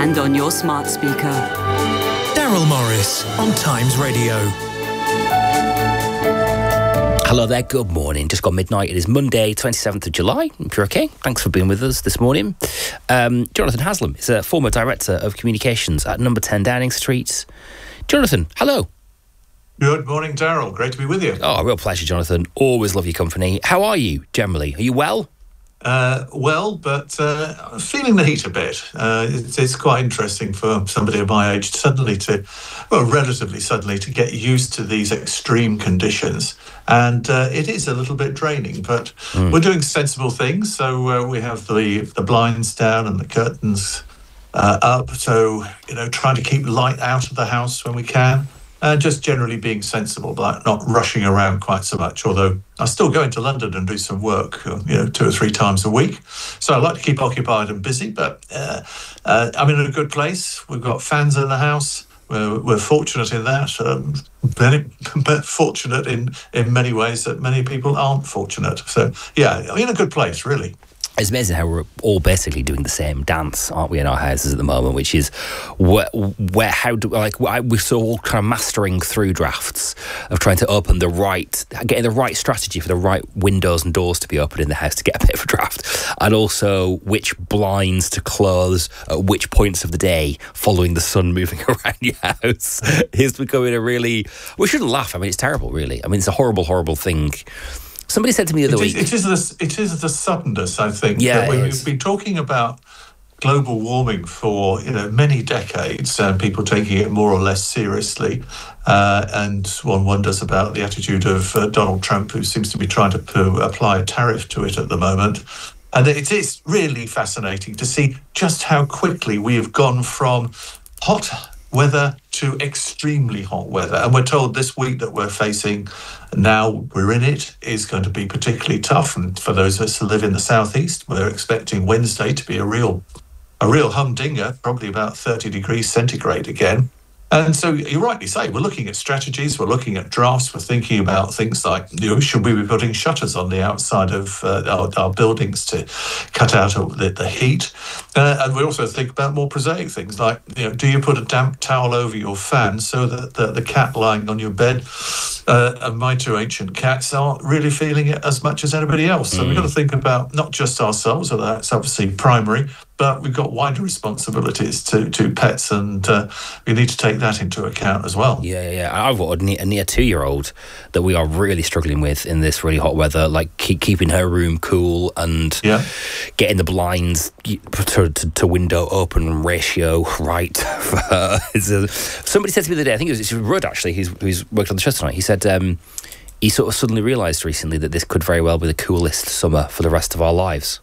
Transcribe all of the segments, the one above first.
and on your smart speaker. Daryl Morris on Times Radio. Hello there, good morning. Just gone midnight. It is Monday, 27th of July. If you're okay, thanks for being with us this morning. Jonathan Haslam is a former Director of Communications at number 10 Downing Street. Jonathan, hello. Good morning, Daryl. Great to be with you. Oh, a real pleasure, Jonathan. Always love your company. How are you, generally? Are you well? Well, but feeling the heat a bit. It's quite interesting for somebody of my age relatively suddenly, to get used to these extreme conditions. And it is a little bit draining, but we're doing sensible things. So we have the blinds down and the curtains up. So, trying to keep light out of the house when we can. Just generally being sensible, but not rushing around quite so much. Although I still go into London and do some work, 2 or 3 times a week. So I like to keep occupied and busy, but I'm in a good place. We've got fans in the house. We're fortunate in that. Fortunate in many ways that many people aren't fortunate. So, yeah, I'm in a good place, really. It's amazing how we're all basically doing the same dance, aren't we, in our houses at the moment? Which is we're so all kind of mastering through drafts of trying to open getting the right strategy for the right windows and doors to be open in the house to get a bit of a draft, and also which blinds to close at which points of the day following the sun moving around your house is becoming we shouldn't laugh. I mean, it's terrible, really. I mean, it's a horrible, horrible thing. Somebody said to me the other week... It is the suddenness, I think. Yeah, we've been talking about global warming for many decades, and people taking it more or less seriously. And one wonders about the attitude of Donald Trump, who seems to be trying to apply a tariff to it at the moment. And it is really fascinating to see just how quickly we have gone from hot weather to extremely hot weather. And we're told this week that we're facing, now we're in it, is going to be particularly tough. And for those of us who live in the southeast, we're expecting Wednesday to be a real humdinger, probably about 30 degrees centigrade again. And so you rightly say, we're looking at strategies, we're looking at drafts, we're thinking about things like, should we be putting shutters on the outside of our buildings to cut out the heat? And we also think about more prosaic things like, do you put a damp towel over your fan so that the cat lying on your bed, and my 2 ancient cats, aren't really feeling it as much as anybody else? So we've got to think about not just ourselves, although that's obviously primary, but we've got wider responsibilities to pets, and we need to take that into account as well. Yeah. I've got a near 2-year-old that we are really struggling with in this really hot weather, like keeping her room cool and getting the blinds to window open ratio right for her. Somebody said to me the other day, I think it was Rudd actually, who's worked on the show tonight, he said he sort of suddenly realised recently that this could very well be the coolest summer for the rest of our lives.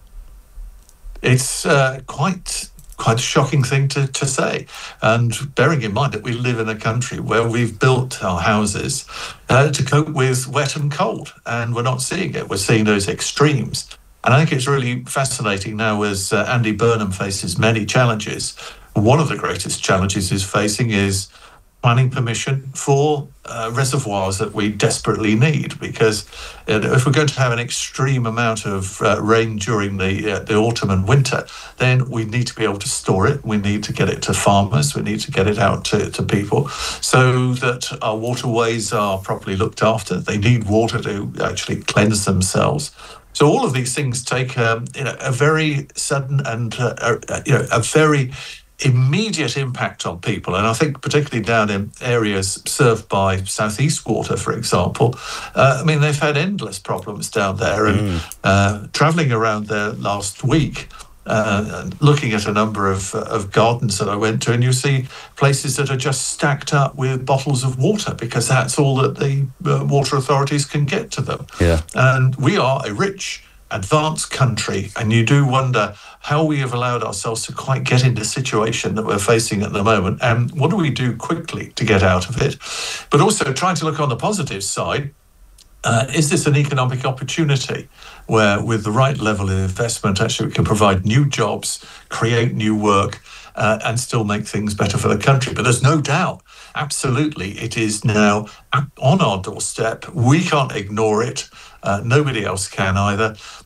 It's quite a shocking thing to say. And bearing in mind that we live in a country where we've built our houses to cope with wet and cold, and we're not seeing it. We're seeing those extremes. And I think it's really fascinating now as Andy Burnham faces many challenges. One of the greatest challenges he's facing is planning permission for reservoirs that we desperately need, because if we're going to have an extreme amount of rain during the autumn and winter, then we need to be able to store it. We need to get it to farmers. We need to get it out to people so that our waterways are properly looked after. They need water to actually cleanse themselves. So all of these things take a very sudden and a very immediate impact on people. And I think particularly down in areas served by Southeast Water, for example, they've had endless problems down there. And travelling around there last week, looking at a number of gardens that I went to, and you see places that are just stacked up with bottles of water because that's all that the water authorities can get to them. Yeah. And we are a rich, advanced country, and you do wonder how we have allowed ourselves to quite get into the situation that we're facing at the moment, and what do we do quickly to get out of it? But also trying to look on the positive side. Is this an economic opportunity where with the right level of investment actually we can provide new jobs, create new work, and still make things better for the country? But there's no doubt, absolutely, it is now on our doorstep. We can't ignore it. Nobody else can either.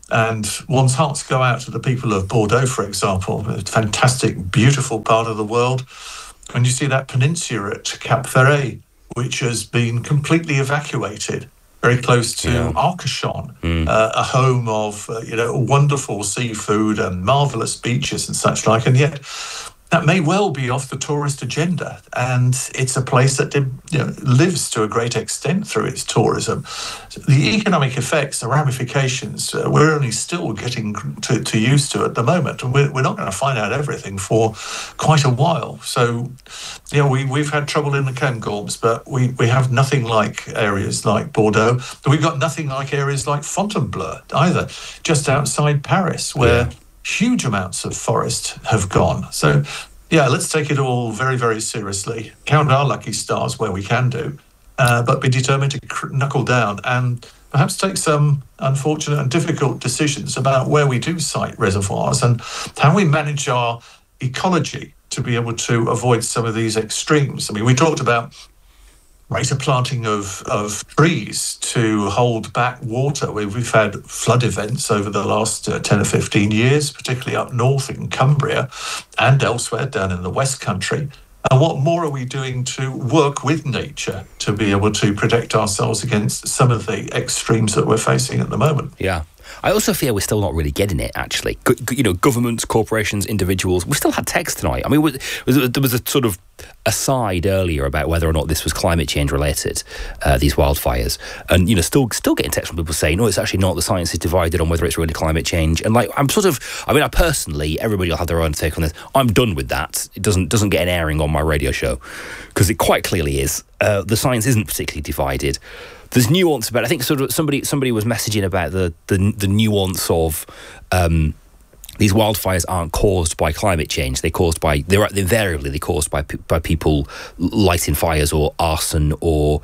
And one's hearts go out to the people of Bordeaux, for example, a fantastic, beautiful part of the world. When you see that peninsula at Cap Ferret, which has been completely evacuated, very close to Arcachon, a home of wonderful seafood and marvellous beaches and such like, and yet that may well be off the tourist agenda, and it's a place that lives to a great extent through its tourism. The economic effects, the ramifications, we're only still getting to used to at the moment, and we're not going to find out everything for quite a while. So, we've had trouble in the Cairngorms, but we have nothing like areas like Bordeaux. We've got nothing like areas like Fontainebleau either, just outside Paris, where huge amounts of forest have gone. So, let's take it all very, very seriously. Count our lucky stars where we can do, but be determined to knuckle down and perhaps take some unfortunate and difficult decisions about where we do site reservoirs and how we manage our ecology to be able to avoid some of these extremes. I mean, we talked about greater planting of trees to hold back water. We've had flood events over the last 10 or 15 years, particularly up north in Cumbria and elsewhere down in the West Country. And what more are we doing to work with nature to be able to protect ourselves against some of the extremes that we're facing at the moment? Yeah. I also fear we're still not really getting it, actually. Governments, corporations, individuals. We still had text tonight. I mean, there was a sort of aside earlier about whether or not this was climate change related, these wildfires. And, still getting text from people saying, no, it's actually not. The science is divided on whether it's really climate change. And, I personally, everybody will have their own take on this. I'm done with that. It doesn't get an airing on my radio show because it quite clearly is. The science isn't particularly divided. There's nuance about it. I think sort of somebody was messaging about the nuance of these wildfires aren't caused by climate change. They're invariably caused by people lighting fires or arson or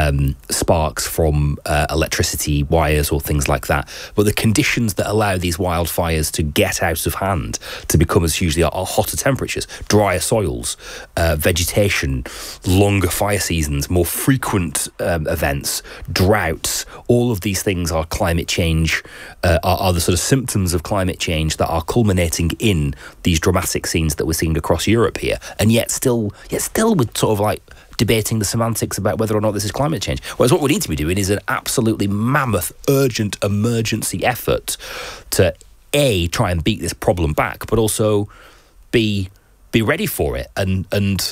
sparks from electricity wires or things like that. But the conditions that allow these wildfires to get out of hand, to become as hugely are hotter temperatures, drier soils, vegetation, longer fire seasons, more frequent events, droughts. All of these things are climate change, are the sort of symptoms of climate change that are culminating in these dramatic scenes that we're seeing across Europe here, and yet still with sort of like debating the semantics about whether or not this is climate change. Whereas what we need to be doing is an absolutely mammoth, urgent emergency effort to A, try and beat this problem back, but also be ready for it and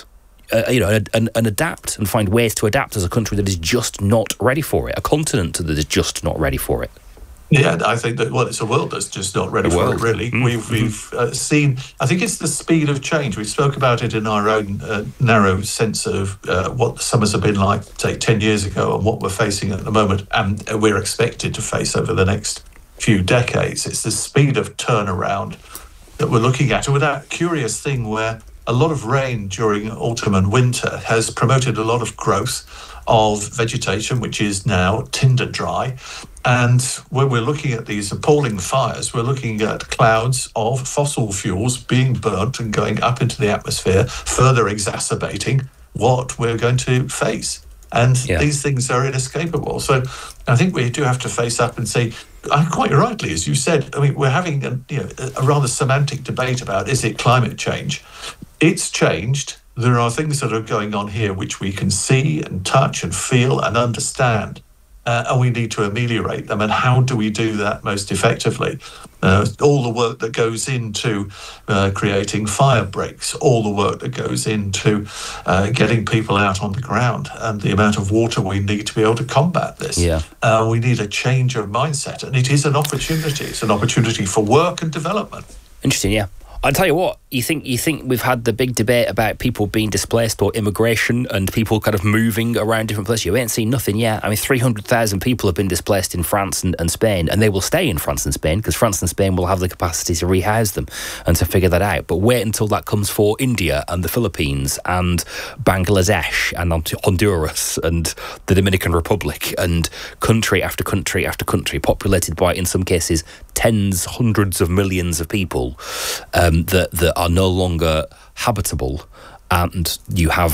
adapt and find ways to adapt as a country that is just not ready for it, a continent that is just not ready for it. Yeah, I think that, it's a world that's just not ready for it, really. We've seen, I think it's the speed of change. We spoke about it in our own narrow sense of what the summers have been like, say, 10 years ago and what we're facing at the moment and we're expected to face over the next few decades. It's the speed of turnaround that we're looking at. And with that curious thing where a lot of rain during autumn and winter has promoted a lot of growth of vegetation, which is now tinder dry. And when we're looking at these appalling fires, we're looking at clouds of fossil fuels being burnt and going up into the atmosphere, further exacerbating what we're going to face. And these things are inescapable. So I think we do have to face up and say, quite rightly, as you said, I mean, we're having a rather semantic debate about, is it climate change? It's changed. There are things that are going on here which we can see and touch and feel and understand. And we need to ameliorate them. And how do we do that most effectively? All the work that goes into creating fire breaks, all the work that goes into getting people out on the ground, and the amount of water we need to be able to combat this. We need a change of mindset, and it is an opportunity. It's an opportunity for work and development. Interesting, yeah. I'll tell you what, you think we've had the big debate about people being displaced or immigration and people kind of moving around different places. You ain't seen nothing yet. I mean, 300,000 people have been displaced in France and Spain, and they will stay in France and Spain because France and Spain will have the capacity to rehouse them and to figure that out. But wait until that comes for India and the Philippines and Bangladesh and Honduras and the Dominican Republic and country after country after country, populated by, in some cases, tens, hundreds of millions of people that are no longer habitable, and you have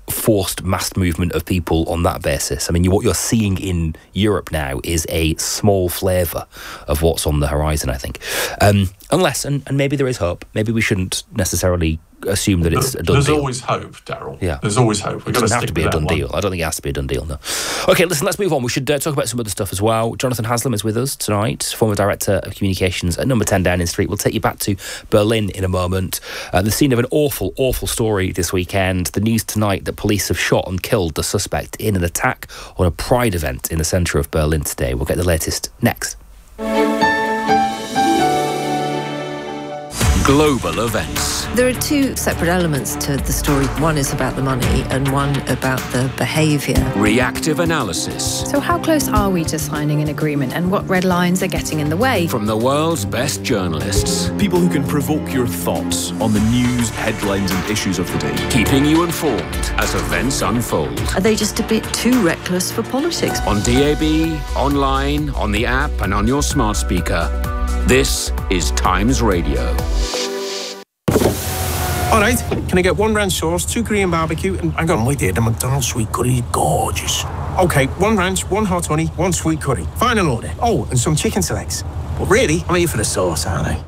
forced mass movement of people on that basis. I mean, what you're seeing in Europe now is a small flavour of what's on the horizon, I think. Unless, and maybe there is hope, maybe we shouldn't necessarily assume that it's a done deal. There's always hope, Daryl. Yeah. There's always hope. It doesn't have to be a done deal. I don't think it has to be a done deal, no. OK, listen, let's move on. We should talk about some other stuff as well. Jonathan Haslam is with us tonight, former Director of Communications at Number 10 Downing Street. We'll take you back to Berlin in a moment. The scene of an awful, awful story this weekend. The news tonight that police have shot and killed the suspect in an attack on a Pride event in the centre of Berlin today. We'll get the latest next. Global events. There are two separate elements to the story. One is about the money and one about the behaviour. Reactive analysis. So how close are we to signing an agreement, and what red lines are getting in the way? From the world's best journalists. People who can provoke your thoughts on the news, headlines and issues of the day. Keeping you informed as events unfold. Are they just a bit too reckless for politics? On DAB, online, on the app and on your smart speaker. This is Times Radio. All right, can I get 1 ranch sauce, 2 Korean barbecue, and hang on, wait here, the McDonald's sweet curry is gorgeous. Okay, 1 ranch, 1 hot honey, 1 sweet curry. Final order. Oh, and some chicken selects. But really, I'm here for the sauce, aren't I?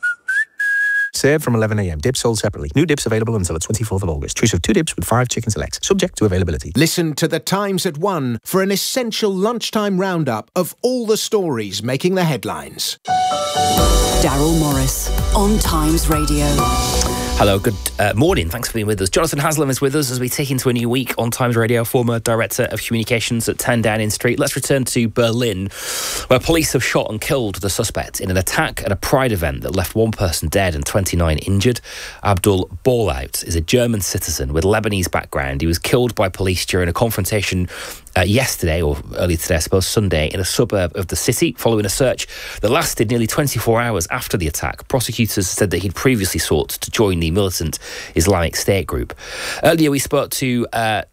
Served from 11 a.m. Dips sold separately. New dips available until the 24th of August. Choose of 2 dips with 5 chicken selects. Subject to availability. Listen to The Times at 1 for an essential lunchtime roundup of all the stories making the headlines. Daryl Morris on Times Radio. Hello, good morning. Thanks for being with us. Jonathan Haslam is with us as we take into a new week on Times Radio, former Director of Communications at 10 Downing Street. Let's return to Berlin, where police have shot and killed the suspect in an attack at a Pride event that left 1 person dead and 29 injured. Abdul Bolaut is a German citizen with Lebanese background. He was killed by police during a confrontation yesterday, or early today, I suppose, Sunday, in a suburb of the city, following a search that lasted nearly 24 hours after the attack. Prosecutors said that he'd previously sought to join the militant Islamic State group. Earlier, we spoke to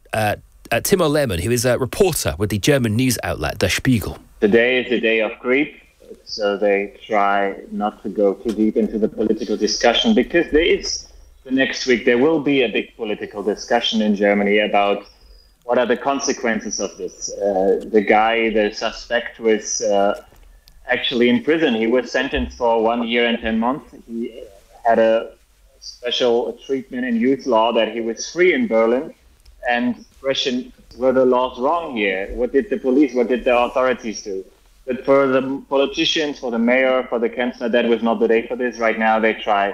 Timo Lehmann, who is a reporter with the German news outlet Der Spiegel. Today is the day of grief, so they try not to go too deep into the political discussion, because the next week there will be a big political discussion in Germany about what are the consequences of this. The suspect was actually in prison. He was sentenced for 1 year and 10 months. He had a special treatment in youth law that he was free in Berlin. And question, were the laws wrong here? What did the police, what did the authorities do? But for the politicians, for the mayor, for the chancellor, that was not the day for this. Right now they try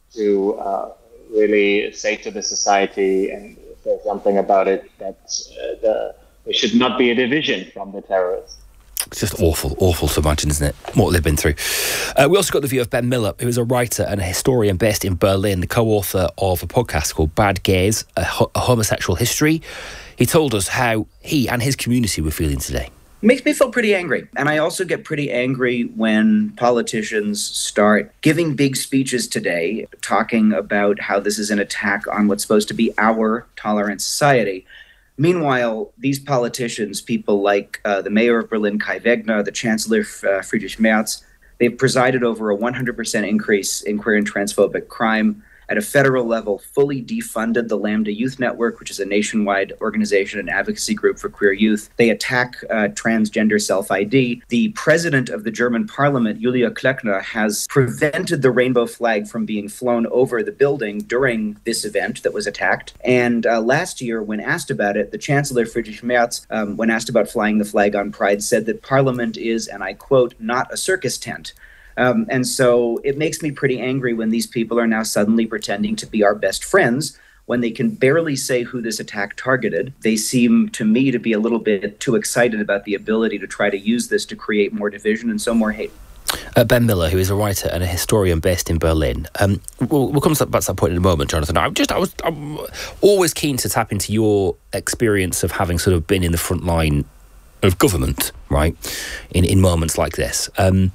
to really say to the society and say something about it, that there should not be a division from the terrorists. It's just awful to imagine, isn't it, what they've been through. We also got the view of Ben Miller, who is a writer and a historian based in Berlin, the co-author of a podcast called Bad Gays, a homosexual history. He told us how he and his community were feeling today. Makes me feel pretty angry. And I also get pretty angry when politicians start giving big speeches today, talking about how this is an attack on what's supposed to be our tolerant society. Meanwhile, these politicians, people like the mayor of Berlin, Kai Wegner, the chancellor, Friedrich Merz, they've presided over a 100% increase in queer and transphobic crime. At a federal level, fully defunded the Lambda Youth Network, which is a nationwide organization and advocacy group for queer youth. They attack transgender self-ID. The president of the German parliament, Julia Klöckner, has prevented the rainbow flag from being flown over the building during this event that was attacked. And last year, when asked about it, the chancellor, Friedrich Merz, when asked about flying the flag on Pride, said that parliament is, and I quote, not a circus tent. And so it makes me pretty angry when these people are now suddenly pretending to be our best friends when they can barely say who this attack targeted. They seem to me to be a little bit too excited about the ability to try to use this to create more division and so more hate. Ben Miller, who is a writer and a historian based in Berlin. We'll come back to that point in a moment, Jonathan. I'm always keen to tap into your experience of having sort of been in the front line of government, right, in moments like this.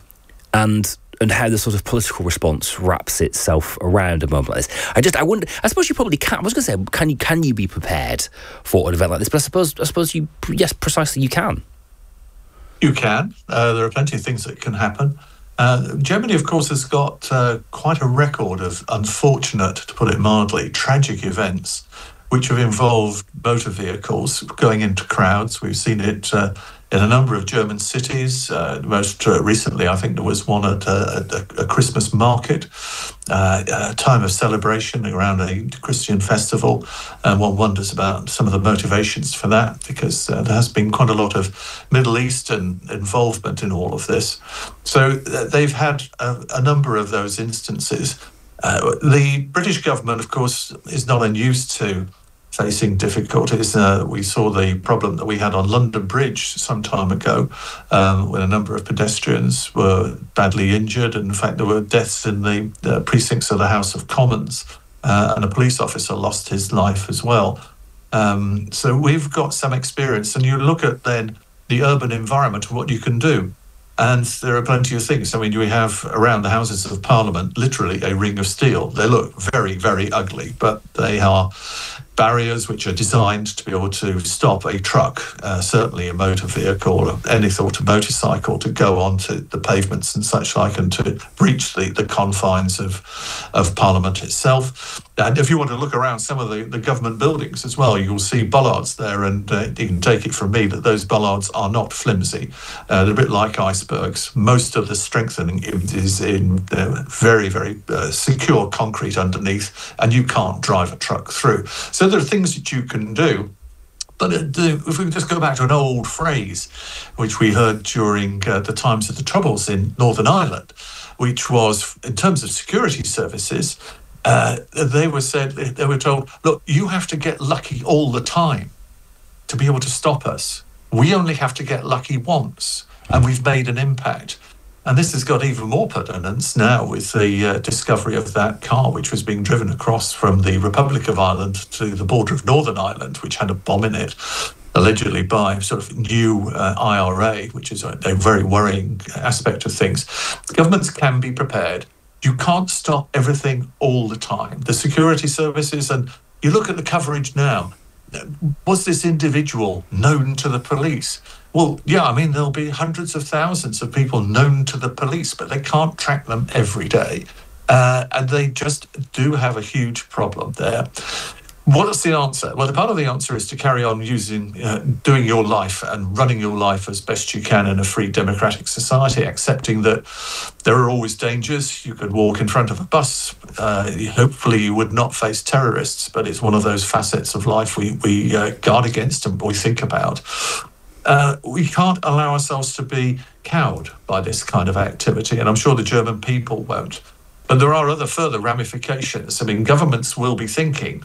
And how the sort of political response wraps itself around a moment like this. I wonder, I suppose you probably can. I was going to say, can you be prepared for an event like this? But I suppose you, yes, precisely, you can. You can. There are plenty of things that can happen. Germany, of course, has got quite a record of unfortunate, to put it mildly, tragic events which have involved motor vehicles going into crowds. We've seen it in a number of German cities. Most recently, I think there was one at a Christmas market, a time of celebration around a Christian festival. And one wonders about some of the motivations for that, because there has been quite a lot of Middle Eastern involvement in all of this. So they've had a number of those instances. The British government, of course, is not unused to facing difficulties. We saw the problem that we had on London Bridge some time ago, when a number of pedestrians were badly injured. And in fact, there were deaths in the precincts of the House of Commons, and a police officer lost his life as well. So we've got some experience. And you look at then the urban environment and what you can do. And there are plenty of things. I mean, we have around the Houses of Parliament literally a ring of steel. They look very, very ugly, but they are barriers which are designed to be able to stop a truck, certainly a motor vehicle or any sort of motorcycle, to go onto the pavements and such like, and to breach the confines of Parliament itself. And if you want to look around some of the government buildings as well, you'll see bollards there, and you can take it from me that those bollards are not flimsy. They're a bit like icebergs. Most of the strengthening is in very, very secure concrete underneath, and you can't drive a truck through. So there are things that you can do. But if we just go back to an old phrase, which we heard during the times of the Troubles in Northern Ireland, which was, in terms of security services, they were told, look, you have to get lucky all the time to be able to stop us. We only have to get lucky once, and we've made an impact. And this has got even more pertinence now with the discovery of that car, which was being driven across from the Republic of Ireland to the border of Northern Ireland, which had a bomb in it, allegedly by sort of new IRA, which is a very worrying aspect of things. Governments can be prepared. You can't stop everything all the time. The security services, and you look at the coverage now, was this individual known to the police? Well, yeah, I mean, there'll be hundreds of thousands of people known to the police, but they can't track them every day. And they just do have a huge problem there. What is the answer? Well, the part of the answer is to carry on doing your life and running your life as best you can in a free democratic society, accepting that there are always dangers. You could walk in front of a bus. Hopefully you would not face terrorists, but it's one of those facets of life we guard against and we think about. We can't allow ourselves to be cowed by this kind of activity, and I'm sure the German people won't. But there are other further ramifications. I mean, governments will be thinking,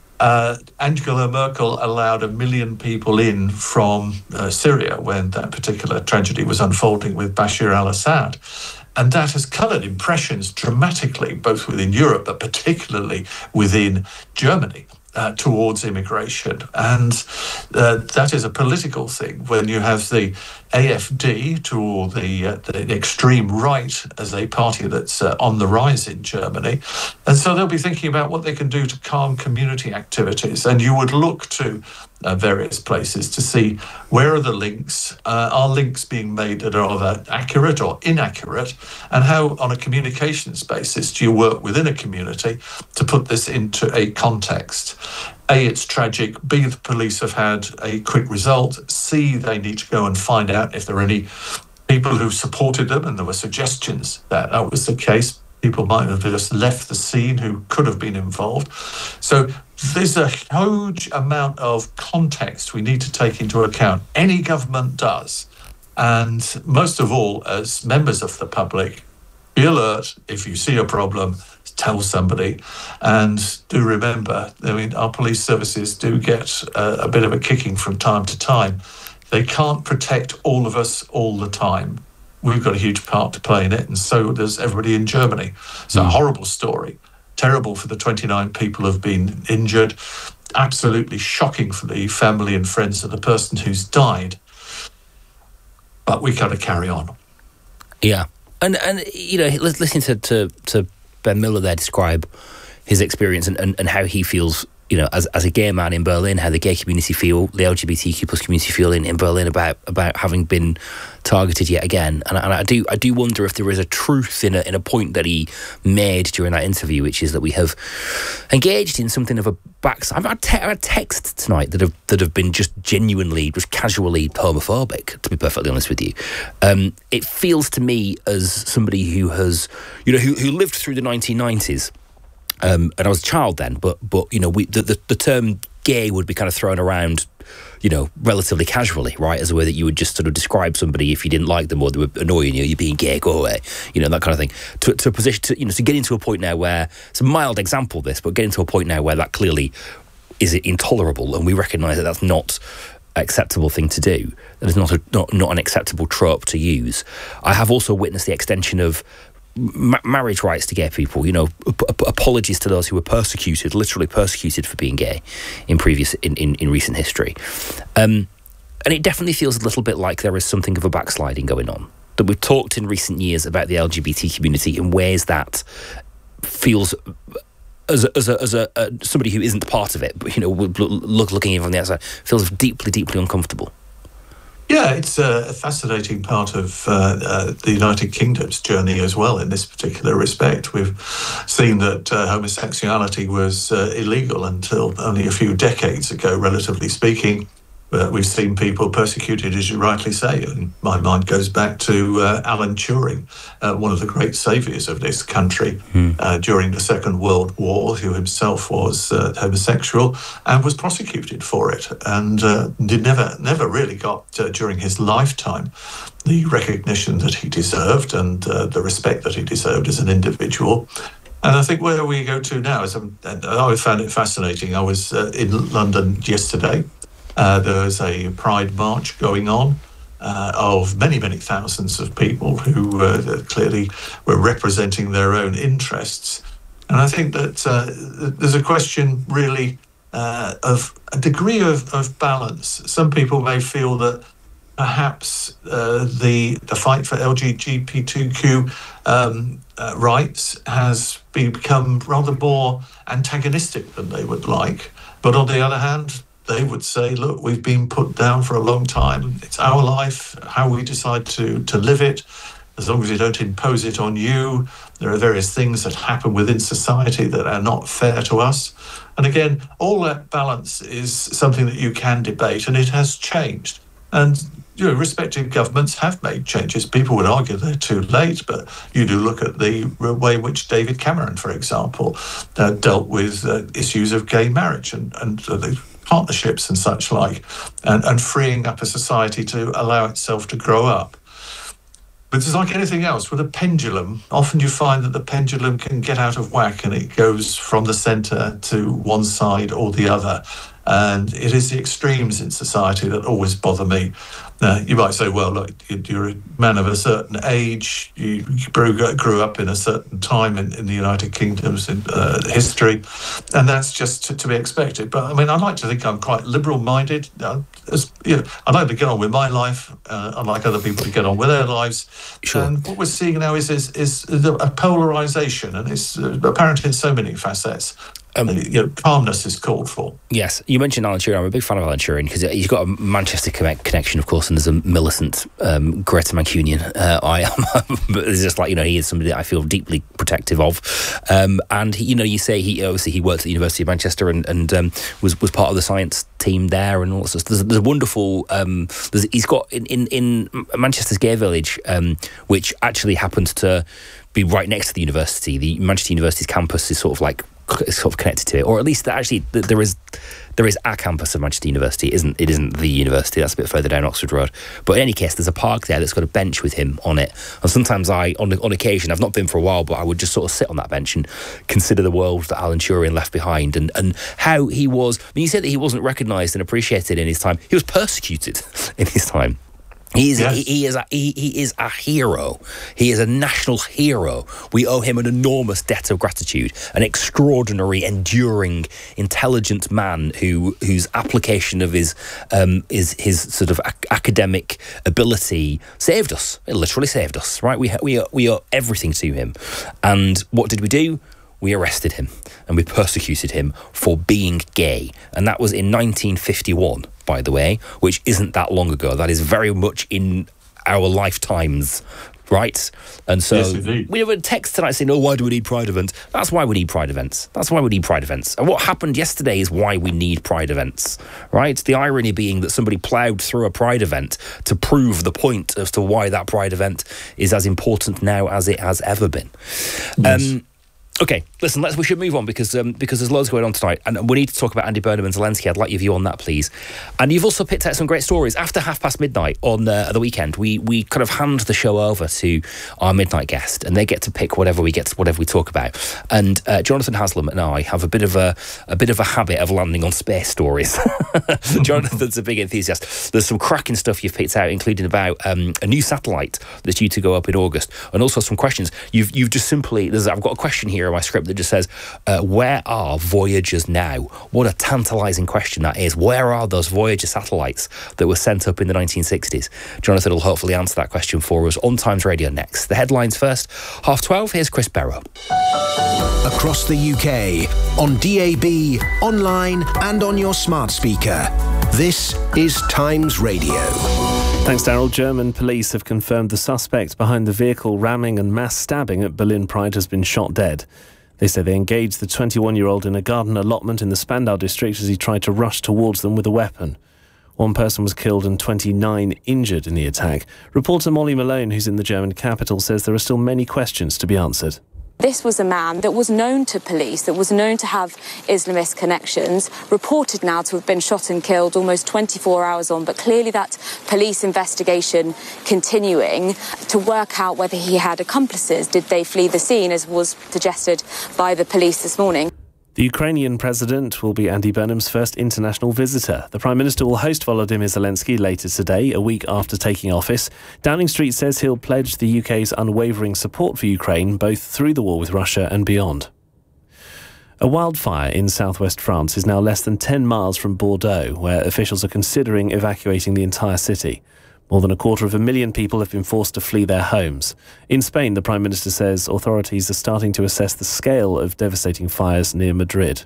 Angela Merkel allowed 1 million people in from Syria when that particular tragedy was unfolding with Bashar al-Assad. And that has coloured impressions dramatically, both within Europe, but particularly within Germany, towards immigration. And that is a political thing. When you have the AfD, to the extreme right, as a party that's on the rise in Germany. And so they'll be thinking about what they can do to calm community activities. And you would look to various places to see where are the links, are links being made that are either accurate or inaccurate, and how on a communications basis do you work within a community to put this into a context. A, it's tragic. B, the police have had a quick result. C, they need to go and find out if there are any people who supported them, and there were suggestions that that was the case. People might have just left the scene who could have been involved. So there's a huge amount of context we need to take into account. Any government does. And most of all, as members of the public, be alert. If you see a problem, tell somebody. And do remember, I mean, our police services do get a bit of a kicking from time to time. They can't protect all of us all the time. We've got a huge part to play in it, and so does everybody in Germany. It's a horrible story. Terrible for the 29 people who've been injured. Absolutely shocking for the family and friends of the person who's died. But we got to carry on. Yeah. And you know, listening to Ben Miller there describe his experience and how he feels as a gay man in Berlin, how the gay community feel, the LGBTQ plus community feel in Berlin about having been targeted yet again. And I do wonder if there is a truth in a point that he made during that interview, which is that we have engaged in something of a backside. I've had texts tonight that have been just genuinely, just casually homophobic, to be perfectly honest with you. It feels to me, as somebody who has, who lived through the 1990s, and I was a child then, but the term gay would be kind of thrown around, relatively casually, right, as a way that you would just sort of describe somebody if you didn't like them or they were annoying you, you're being gay, go away, that kind of thing. To a position, to get into a point now where, it's a mild example of this, but getting to a point now where that clearly is intolerable, and we recognise that that's not an acceptable thing to do, that is not an acceptable trope to use. I have also witnessed the extension of marriage rights to gay people, apologies to those who were persecuted, literally persecuted for being gay in recent history. And it definitely feels a little bit like there is something of a backsliding going on. That we've talked in recent years about the LGBT community in ways that feels, as somebody who isn't part of it, but looking in from the outside, feels deeply, deeply uncomfortable. Yeah, it's a fascinating part of the United Kingdom's journey as well in this particular respect. We've seen that homosexuality was illegal until only a few decades ago, relatively speaking. We've seen people persecuted, as you rightly say, and my mind goes back to Alan Turing, one of the great saviours of this country during the Second World War, who himself was homosexual and was prosecuted for it, and never really got, during his lifetime, the recognition that he deserved and the respect that he deserved as an individual. And I think where we go to now is, I found it fascinating. I was in London yesterday. There was a Pride March going on of many, many thousands of people who clearly were representing their own interests. And I think that there's a question really of a degree of balance. Some people may feel that perhaps the fight for LGBTQ rights has become rather more antagonistic than they would like. But on the other hand, they would say, look, we've been put down for a long time. It's our life, how we decide to live it. As long as you don't impose it on you, there are various things that happen within society that are not fair to us. And again, all that balance is something that you can debate, and it has changed. And respective governments have made changes. People would argue they're too late, but you do look at the way in which David Cameron, for example, dealt with issues of gay marriage and the partnerships and such like, and freeing up a society to allow itself to grow up. But it's like anything else with a pendulum. Often you find that the pendulum can get out of whack and it goes from the centre to one side or the other. And it is the extremes in society that always bother me. You might say, well, look, you're a man of a certain age, you grew up in a certain time in the United Kingdom's history, and that's just to be expected. But I mean, I like to think I'm quite liberal-minded. I like to get on with my life. I like other people to get on with their lives. Sure. And what we're seeing now is a polarisation, and it's apparent in so many facets. Calmness is called for. Yes, you mentioned Alan Turing. I'm a big fan of Alan Turing because he's got a Manchester connection, of course, and there's a Millicent Greta Mancunian. I am, but it's just like, he is somebody that I feel deeply protective of. And you say he worked at the University of Manchester and was part of the science team there and all sorts. There's a wonderful. He's got in Manchester's Gay Village, which actually happens to be right next to the university. The Manchester University's campus is sort of connected to it, or at least there is a campus of Manchester University. It isn't the university. That's a bit further down Oxford Road. But in any case, there's a park there that's got a bench with him on it. And sometimes on occasion, I've not been for a while, but I would just sort of sit on that bench and consider the world that Alan Turing left behind and how he was. I mean, you said that he wasn't recognised and appreciated in his time. He was persecuted in his time. He is a hero. He is a national hero. We owe him an enormous debt of gratitude. An extraordinary, enduring, intelligent man whose application of his sort of academic ability saved us. It literally saved us. Right? We owe everything to him. And what did we do? we arrested him and we persecuted him for being gay. And that was in 1951, by the way, which isn't that long ago. That is very much in our lifetimes, right? And so we have a text tonight saying, why do we need Pride events? That's why we need Pride events. And what happened yesterday is why we need Pride events, right? The irony being that somebody ploughed through a Pride event to prove the point as to why that Pride event is as important now as it has ever been. Yes. Okay, listen, we should move on because there's loads going on tonight, and we need to talk about Andy Burnham and Zelensky. I'd like your view on that, please. And you've also picked out some great stories. After midnight on the weekend, we kind of hand the show over to our midnight guest, and they get to pick whatever we talk about. And Jonathan Haslam and I have a bit of a habit of landing on space stories. Jonathan's a big enthusiast. There's some cracking stuff you've picked out, including about a new satellite that's due to go up in August, and also some questions. You've just simply I've got a question here my script that just says, where are Voyagers now? What a tantalising question that is. Where are those Voyager satellites that were sent up in the 1960s? Jonathan will hopefully answer that question for us on Times Radio next. The headlines first. 12:30, here's Chris Barrow. Across the UK, on DAB, online and on your smart speaker. This is Times Radio. Thanks, Daryl. German police have confirmed the suspect behind the vehicle ramming and mass stabbing at Berlin Pride has been shot dead. They say they engaged the 21-year-old in a garden allotment in the Spandau district as he tried to rush towards them with a weapon. One person was killed and 29 injured in the attack. Reporter Molly Malone, who's in the German capital, says there are still many questions to be answered. This was a man that was known to police, that was known to have Islamist connections, reported now to have been shot and killed almost 24 hours on, but clearly that police investigation continuing to work out whether he had accomplices. Did they flee the scene, as was suggested by the police this morning? The Ukrainian president will be Andy Burnham's first international visitor. The Prime Minister will host Volodymyr Zelensky later today, a week after taking office. Downing Street says he'll pledge the UK's unwavering support for Ukraine, both through the war with Russia and beyond. A wildfire in southwest France is now less than 10 miles from Bordeaux, where officials are considering evacuating the entire city. More than 250,000 people have been forced to flee their homes. In Spain, the Prime Minister says authorities are starting to assess the scale of devastating fires near Madrid.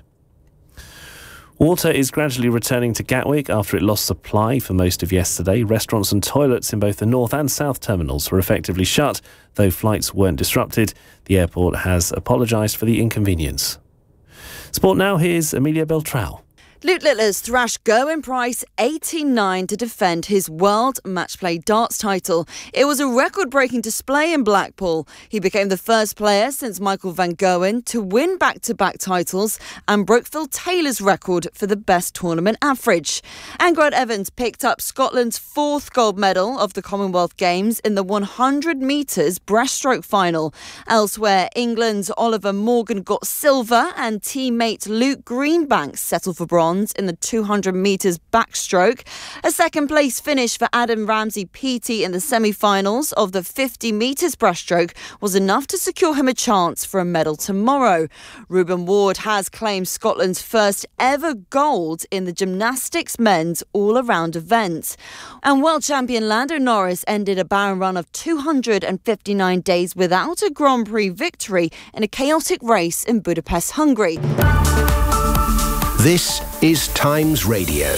Water is gradually returning to Gatwick after it lost supply for most of yesterday. Restaurants and toilets in both the north and south terminals were effectively shut, though flights weren't disrupted. The airport has apologised for the inconvenience. Sport now, here's Amelia Beltrao. Luke Littler's thrashed Gerwyn Price 18-9 to defend his World Matchplay Darts title. It was a record-breaking display in Blackpool. He became the first player since Michael van Gerwen to win back-to-back titles and broke Phil Taylor's record for the best tournament average. And Grant Evans picked up Scotland's fourth gold medal of the Commonwealth Games in the 100 metres breaststroke final. Elsewhere, England's Oliver Morgan got silver and teammate Luke Greenbank settled for bronze in the 200 metres backstroke. A second-place finish for Adam Ramsey-Peaty in the semi-finals of the 50 metres breaststroke was enough to secure him a chance for a medal tomorrow. Reuben Ward has claimed Scotland's first ever gold in the gymnastics men's all-around event. And world champion Lando Norris ended a barren run of 259 days without a Grand Prix victory in a chaotic race in Budapest, Hungary. This is Times Radio.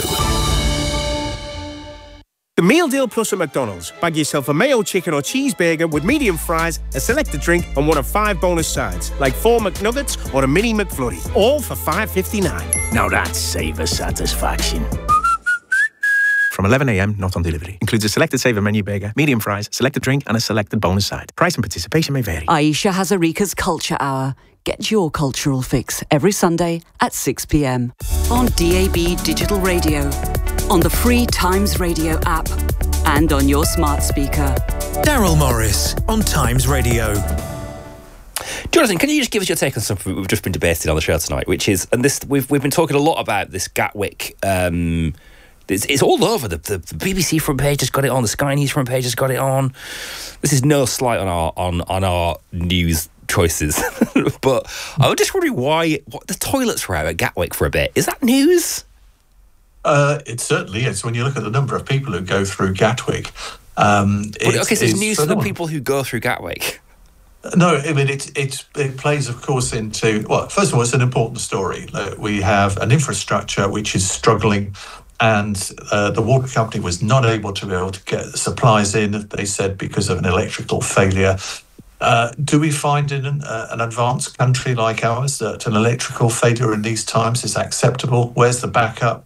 The Meal Deal Plus at McDonald's. Bag yourself a mayo chicken or cheeseburger with medium fries, a selected drink and one of 5 bonus sides, like 4 McNuggets or a mini McFlurry, all for $5.59. Now that's savor satisfaction. From 11 a.m, not on delivery. Includes a selected saver menu burger, medium fries, selected drink and a selected bonus side. Price and participation may vary. Aisha Hazarika's Culture Hour. Get your cultural fix every Sunday at 6 p.m. on DAB Digital Radio, on the free Times Radio app and on your smart speaker. Daryl Morris on Times Radio. Jonathan, can you just give us your take on something we've just been debating on the show tonight, which is, and this we've been talking a lot about this Gatwick. It's all over. The BBC front page has got it on. The Sky News front page has got it on. This is no slight on our news choices, but I was just wondering what the toilets were out at Gatwick for a bit. Is that news? It certainly is. When you look at the number of people who go through Gatwick, so it's news for the people who go through Gatwick. No, I mean, it plays, of course, into, well, first of all, it's an important story. We have an infrastructure which is struggling, and the water company was not able to be able to get supplies in, they said, because of an electrical failure. Do we find in an advanced country like ours that an electrical failure in these times is acceptable? Where's the backup?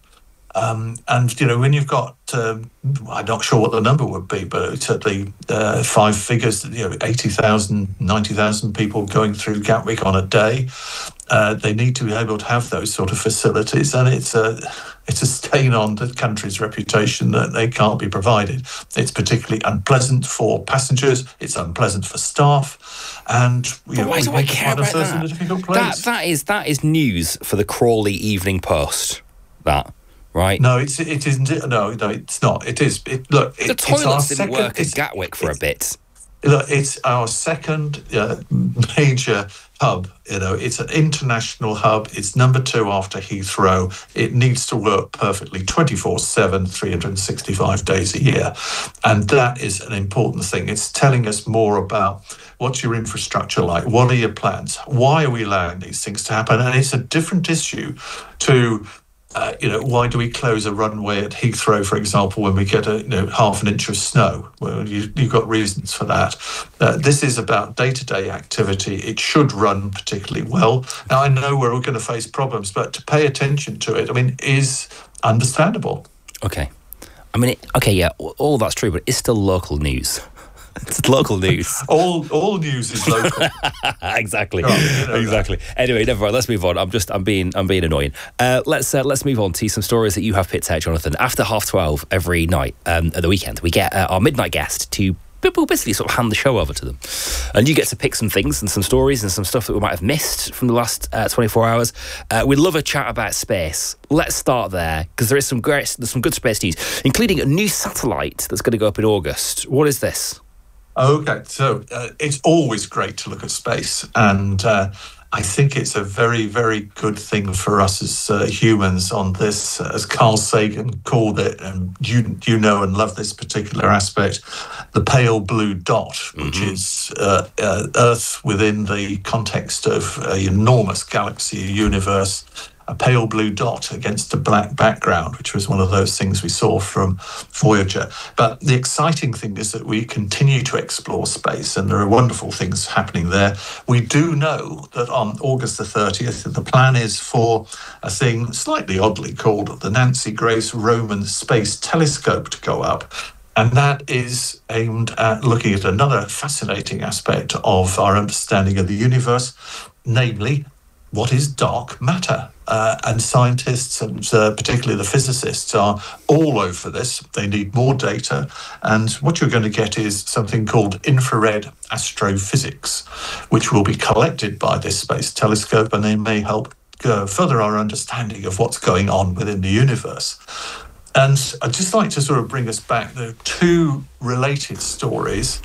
And, you know, when you've got, I'm not sure what the number would be, but it's at the 5 figures, you know, 80,000, 90,000 people going through Gatwick on a day. They need to be able to have those sort of facilities, and it's a stain on the country's reputation that they can't be provided. It's particularly unpleasant for passengers. It's unpleasant for staff, and why do I care about that? In a difficult place. That is news for the Crawley Evening Post. That. Right? No, it isn't. No, it's not. It is. Look, the toilets didn't work at Gatwick for a bit. Look, it's our second major hub. You know, it's an international hub. It's number 2 after Heathrow. It needs to work perfectly 24/7, 365 days a year, and that is an important thing. It's telling us more about what's your infrastructure like. What are your plans? Why are we allowing these things to happen? And it's a different issue to. Why do we close a runway at Heathrow, for example, when we get half an inch of snow? Well, you've got reasons for that. This is about day-to-day activity. It should run particularly well. Now, I know we're all going to face problems, but to pay attention to it, I mean, is understandable. Okay. I mean, yeah, all that's true, but it's still local news. It's local news. all news is local. Exactly. Exactly. That. Anyway, never mind. Let's move on. I'm being annoying. Let's move on to some stories that you have picked out, Jonathan. After 12:30 every night at the weekend, we get our midnight guest to basically sort of hand the show over to them, and you get to pick some things and some stories and some stuff that we might have missed from the last 24 hours. We'd love a chat about space. Let's start there, because there's some good space news, including a new satellite that's going to go up in August. What is this? Okay, so it's always great to look at space, and I think it's a very, very good thing for us as humans on this, as Carl Sagan called it, and you know and love this particular aspect, the pale blue dot, which is Earth within the context of an enormous galaxy, universe, a pale blue dot against a black background, which was one of those things we saw from Voyager. But the exciting thing is that we continue to explore space, and there are wonderful things happening there. We do know that on August the 30th, the plan is for a thing slightly oddly called the Nancy Grace Roman Space Telescope to go up. And that is aimed at looking at another fascinating aspect of our understanding of the universe, namely, what is dark matter? And scientists, and particularly the physicists, are all over this. They need more data. And what you're going to get is something called infrared astrophysics, which will be collected by this space telescope, and they may help further our understanding of what's going on within the universe. And I'd just like to sort of bring us back to 2 related stories.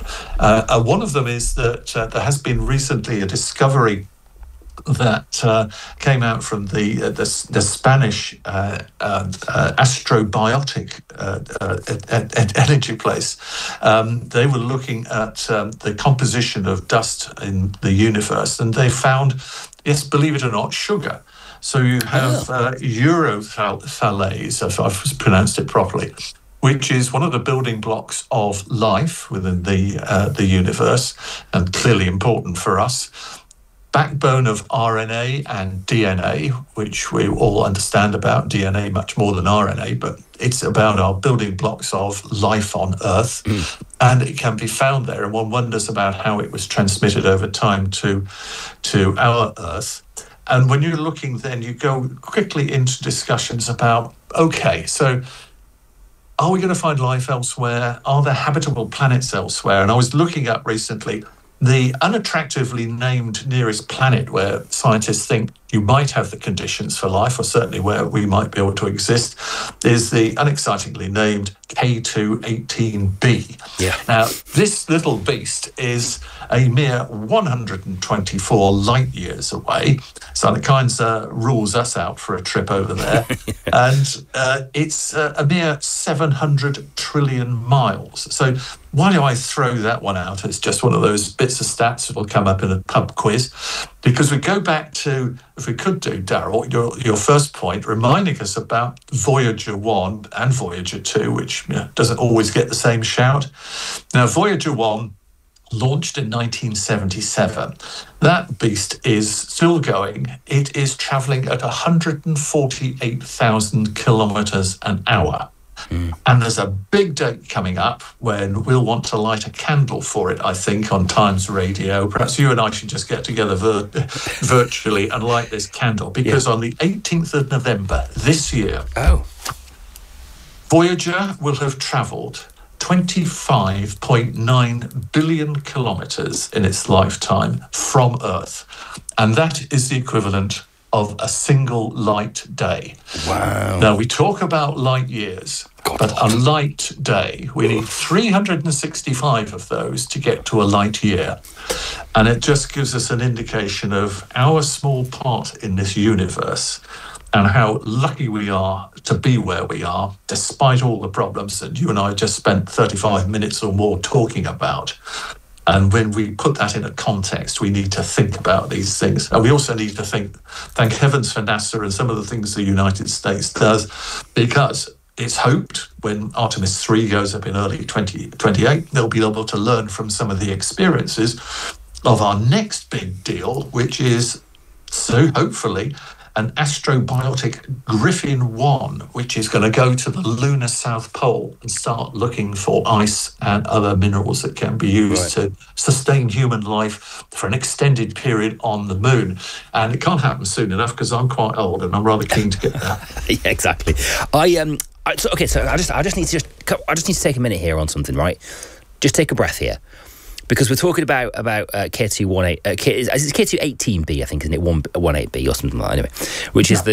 One of them is that there has been recently a discovery that came out from the Spanish astrobiotic energy place. They were looking at the composition of dust in the universe, and they found, yes, believe it or not, sugar. So you have urothalates, if I've pronounced it properly, which is one of the building blocks of life within the universe, and clearly important for us. Backbone of RNA and DNA, which we all understand about DNA much more than RNA, but it's about our building blocks of life on Earth. And it can be found there, and one wonders about how it was transmitted over time to our Earth. And when you're looking, then you go quickly into discussions about, okay, so are we going to find life elsewhere? Are there habitable planets elsewhere? And I was looking up recently the unattractively named nearest planet where scientists think you might have the conditions for life, or certainly where we might be able to exist, is the unexcitingly named K2-18b. Yeah. Now, this little beast is a mere 124 light years away, so it kind of rules us out for a trip over there. And it's a mere 700 trillion miles. So why do I throw that one out? It's just one of those bits of stats that will come up in a pub quiz. Because we go back to, if we could do, Daryl, your first point, reminding us about Voyager 1 and Voyager 2, which doesn't always get the same shout. Now, Voyager 1 launched in 1977. That beast is still going. It is travelling at 148,000 kilometres an hour. And there's a big date coming up when we'll want to light a candle for it, I think, on Times Radio. Perhaps you and I should just get together virtually and light this candle, because on the 18th of November this year, Voyager will have travelled 25.9 billion kilometres in its lifetime from Earth. And that is the equivalent of a single light day. Wow. Now, we talk about light years, but a light day, we need 365 of those to get to a light year. And it just gives us an indication of our small part in this universe and how lucky we are to be where we are, despite all the problems that you and I just spent 35 minutes or more talking about. And when we put that in a context, we need to think about these things. And we also need to thank heavens for NASA and some of the things the United States does, because it's hoped when Artemis 3 goes up in early 2028, they'll be able to learn from some of the experiences of our next big deal, which is, so hopefully, an astrobiotic Griffin 1, which is going to go to the lunar South Pole and start looking for ice and other minerals that can be used to sustain human life for an extended period on the moon. And it can't happen soon enough because I'm quite old and I'm rather keen to get there. Yeah, exactly. So I just need to take a minute here on something, right? Just take a breath here. Because we're talking about K2-18, it's K2-18b, I think, isn't it? 18b or something like that. Anyway, which is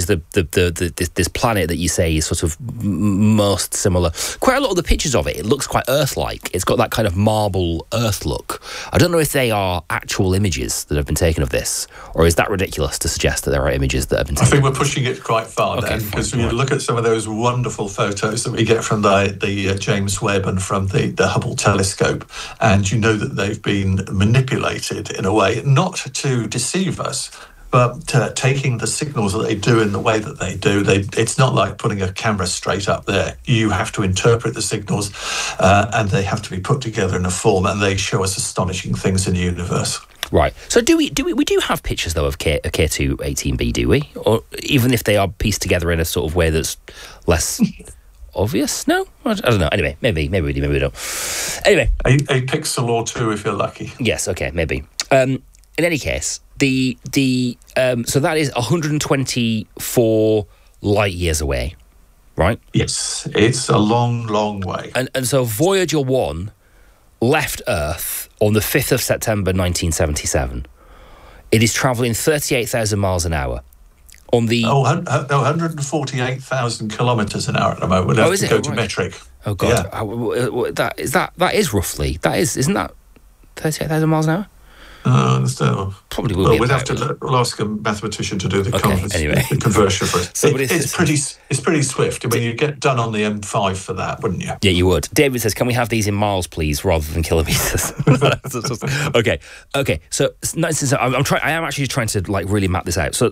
this planet that you say is sort of most similar. Quite a lot of the pictures of it looks quite Earth-like. It's got that kind of marble Earth look. I don't know if they are actual images that have been taken of this, or is that ridiculous to suggest that there are images that have been taken? I think we're pushing it quite far then, because when you look at some of those wonderful photos that we get from the James Webb and from the Hubble telescope, and you know that they've been manipulated in a way, not to deceive us, but taking the signals that they do in the way that they do. It's not like putting a camera straight up there. You have to interpret the signals, and they have to be put together in a form, and they show us astonishing things in the universe. Right. So we do have pictures though of K2-18b, do we? Or even if they are pieced together in a sort of way that's less obvious? No? I don't know. Anyway, maybe we do, maybe we don't. Anyway. A pixel or two if you're lucky. Yes, okay, maybe. In any case, so that is 124 light years away, right? Yes, it's a long, long way. And so Voyager 1 left Earth on the 5th of September 1977. It is travelling 38,000 miles an hour. On the 148,000 kilometres an hour at the moment. We'll have to go to metric. Oh God, yeah. That is roughly, isn't that 38,000 miles an hour? Probably will. We'll ask a mathematician to do the conversion for us. It's pretty swift. I mean, you'd get done on the M5 for that, wouldn't you? Yeah, you would. David says, "Can we have these in miles, please, rather than kilometres?" Okay. So I am actually trying to like really map this out. So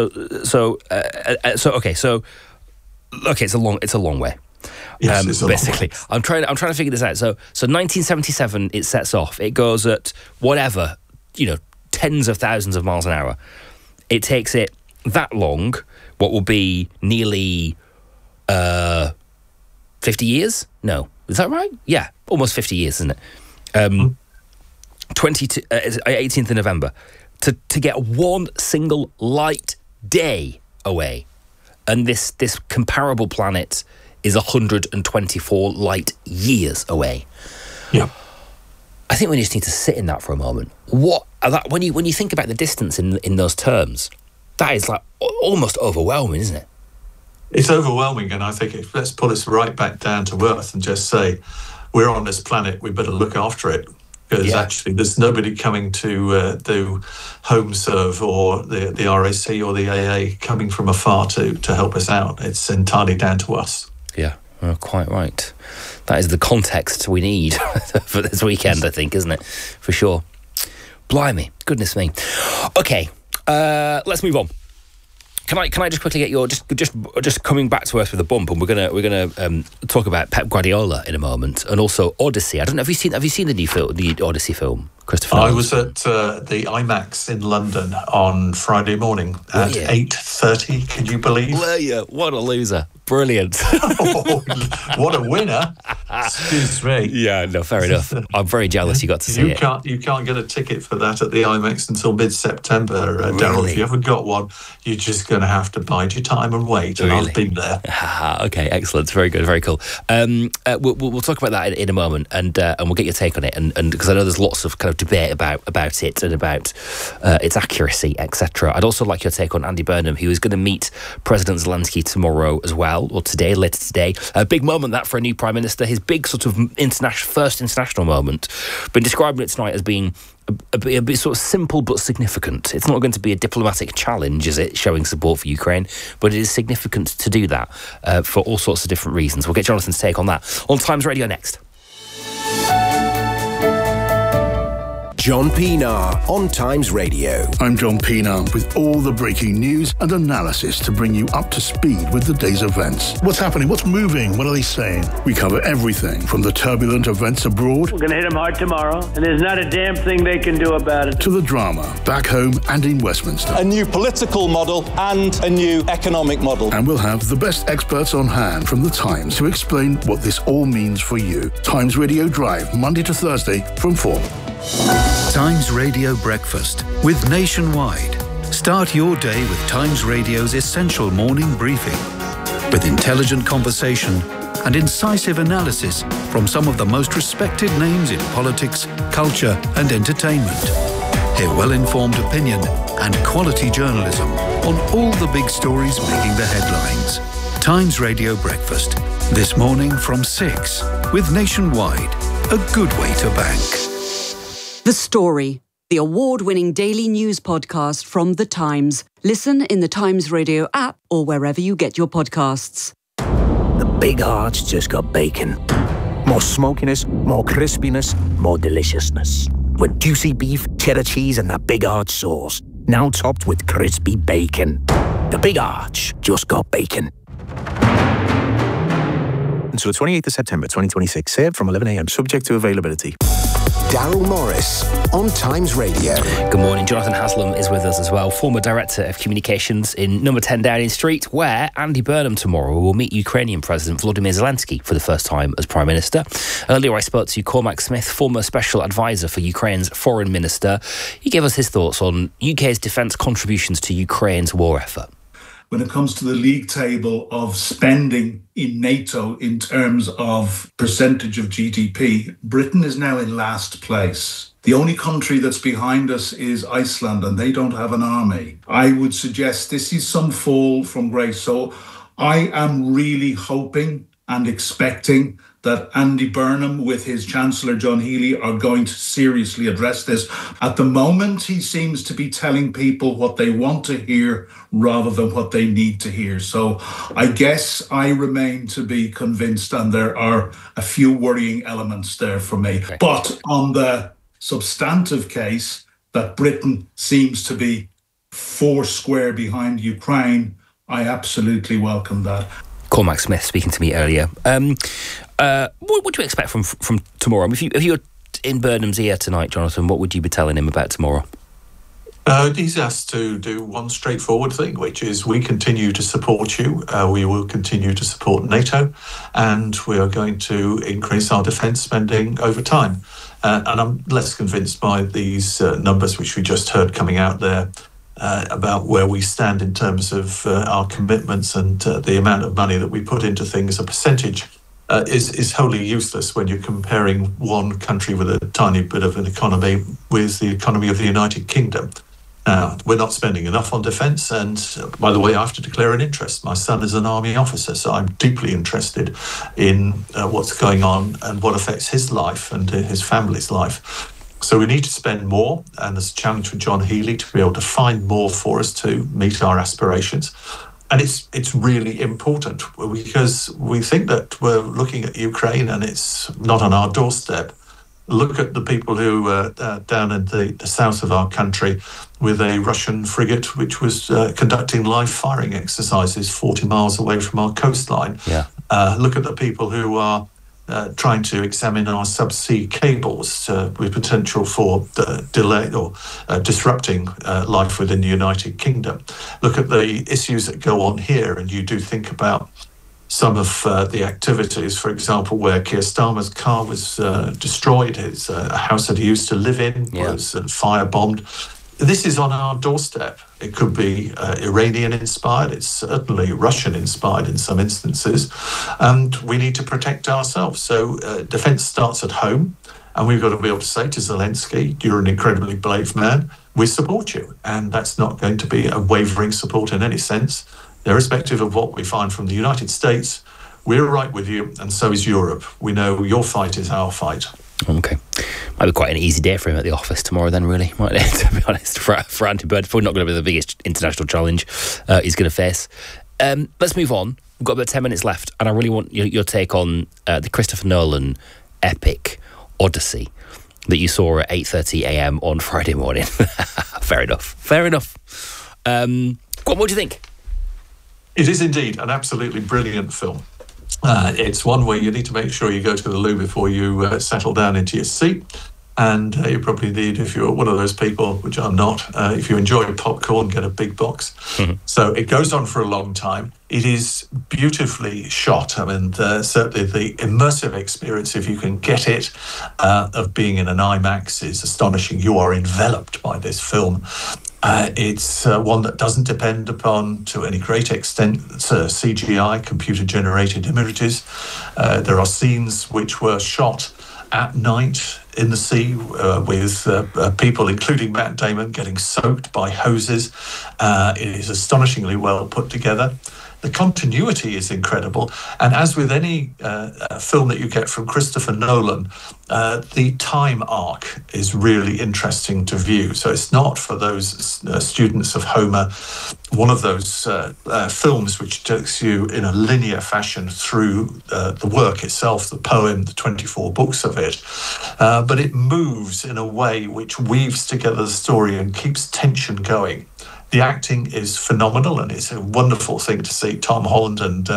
it's a long way. Yes, it's basically. I'm trying to figure this out. So 1977, it sets off. It goes at whatever, tens of thousands of miles an hour. It takes it that long, what will be nearly 50 years? No. Is that right? Yeah, almost 50 years, isn't it? 18th of November. To get one single light day away. And this comparable planet is 124 light years away. Yeah. I think we just need to sit in that for a moment. When you think about the distance in those terms, That is like almost overwhelming, isn't it? It's overwhelming, and I think let's pull this right back down to earth and just say, we're on this planet, we better look after it. Because actually there's nobody coming to do home serve or the RAC or the AA coming from afar to help us out. It's entirely down to us. Yeah, quite right. That is the context we need for this weekend, I think, isn't it? For sure. Blimey, goodness me. Okay, let's move on. Can I just quickly get your just coming back to earth with a bump, and we're gonna talk about Pep Guardiola in a moment, and also Odyssey. I don't know. Have you seen the the Odyssey film, Christopher? I was at the IMAX in London on Friday morning at 8:30. Can you believe? Were you? What a loser! Brilliant. Oh, what a winner. Excuse me. Yeah, no, fair enough. I'm very jealous you got to see it. You can't get a ticket for that at the IMAX until mid-September, Daryl. If you haven't got one, you're just going to have to bide your time and wait. And I've been there. Okay, excellent. Very good, very cool. We'll talk about that in a moment, and we'll get your take on it. And because I know there's lots of kind of debate about it and about its accuracy, etc. I'd also like your take on Andy Burnham, who is going to meet President Zelensky tomorrow as well. Or later today. A big moment that for a new Prime Minister, his big sort of first international moment. Been describing it tonight as being a bit sort of simple but significant. It's not going to be a diplomatic challenge, is it, showing support for Ukraine, but it is significant to do that for all sorts of different reasons. We'll get Jonathan's take on that on Times Radio next. John Pienaar on Times Radio. I'm John Pienaar with all the breaking news and analysis to bring you up to speed with the day's events. What's happening? What's moving? What are they saying? We cover everything from the turbulent events abroad. We're going to hit them hard tomorrow, and there's not a damn thing they can do about it. To the drama, back home and in Westminster. A new political model and a new economic model. And we'll have the best experts on hand from the Times to explain what this all means for you. Times Radio Drive, Monday to Thursday from 4. Times Radio Breakfast with Nationwide. Start your day with Times Radio's essential morning briefing with intelligent conversation and incisive analysis from some of the most respected names in politics, culture and entertainment. Hear well-informed opinion and quality journalism on all the big stories making the headlines. Times Radio Breakfast, this morning from 6 with Nationwide, a good way to bank. The Story, the award-winning daily news podcast from The Times. Listen in the Times Radio app or wherever you get your podcasts. The Big Arch just got bacon. More smokiness, more crispiness, more deliciousness. With juicy beef, cheddar cheese and that Big Arch sauce. Now topped with crispy bacon. The Big Arch just got bacon. Until the 28th of September 2026, served from 11 a.m, subject to availability. Daryl Morris on Times Radio. Good morning. Jonathan Haslam is with us as well, former Director of Communications in number 10 Downing Street, where Andy Burnham tomorrow will meet Ukrainian President Volodymyr Zelensky for the first time as Prime Minister. Earlier I spoke to Cormac Smith, former Special Advisor for Ukraine's Foreign Minister. He gave us his thoughts on UK's defence contributions to Ukraine's war effort. When it comes to the league table of spending in NATO in terms of percentage of GDP, Britain is now in last place. The only country that's behind us is Iceland, and they don't have an army. I would suggest this is some fall from grace. So I am really hoping and expecting that Andy Burnham with his Chancellor John Healey are going to seriously address this. At the moment, he seems to be telling people what they want to hear rather than what they need to hear. So I guess I remain to be convinced, and there are a few worrying elements there for me. Okay. But on the substantive case that Britain seems to be foursquare behind Ukraine, I absolutely welcome that. Cormac Smith speaking to me earlier. What would you expect from tomorrow? If you were in Burnham's ear tonight, Jonathan, what would you be telling him about tomorrow? He's asked to do one straightforward thing, which is we continue to support you. We will continue to support NATO, and we are going to increase our defence spending over time. And I'm less convinced by these numbers which we just heard coming out there about where we stand in terms of our commitments and the amount of money that we put into things. A percentage is wholly useless when you're comparing one country with a tiny bit of an economy with the economy of the United Kingdom. Now, we're not spending enough on defence, and by the way, I have to declare an interest. My son is an army officer, so I'm deeply interested in what's going on and what affects his life and his family's life. So we need to spend more, and there's a challenge for John Healey to be able to find more for us to meet our aspirations. And it's really important because we think that we're looking at Ukraine and it's not on our doorstep. Look at the people who were down in the south of our country with a Russian frigate which was conducting live firing exercises 40 miles away from our coastline. Yeah. Look at the people who are trying to examine our subsea cables with potential for delay or disrupting life within the United Kingdom. Look at the issues that go on here, and you do think about some of the activities, for example, where Keir Starmer's car was destroyed, his house that he used to live in was firebombed. This is on our doorstep. It could be Iranian-inspired. It's certainly Russian-inspired in some instances. And we need to protect ourselves. So defence starts at home. And we've got to be able to say to Zelensky, you're an incredibly brave man. We support you. And that's not going to be a wavering support in any sense. Irrespective of what we find from the United States, we're right with you, and so is Europe. We know your fight is our fight. Okay. Might be quite an easy day for him at the office tomorrow then, really, might it, to be honest, for Andy Burnham. Probably not going to be the biggest international challenge he's going to face. Let's move on. We've got about 10 minutes left, and I really want your take on the Christopher Nolan epic Odyssey that you saw at 8:30 a.m. on Friday morning. Fair enough. What do you think? It is indeed an absolutely brilliant film. It's one where you need to make sure you go to the loo before you settle down into your seat. And you probably need, if you're one of those people, which I'm not, if you enjoy popcorn, get a big box. Mm-hmm. So it goes on for a long time. It is beautifully shot. I mean, certainly the immersive experience, if you can get it, of being in an IMAX is astonishing. You are enveloped by this film. It's one that doesn't depend upon, to any great extent, CGI, computer-generated images. There are scenes which were shot at night in the sea with people, including Matt Damon, getting soaked by hoses. It is astonishingly well put together. The continuity is incredible. And as with any film that you get from Christopher Nolan, the time arc is really interesting to view. So it's not for those students of Homer, one of those films which takes you in a linear fashion through the work itself, the poem, the 24 books of it. But it moves in a way which weaves together the story and keeps tension going. The acting is phenomenal, and it's a wonderful thing to see Tom Holland and